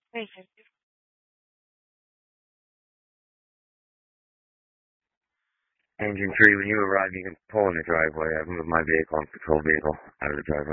Engine 3, when you arrive, you can pull in the driveway. I've moved my vehicle and patrol vehicle out of the driveway.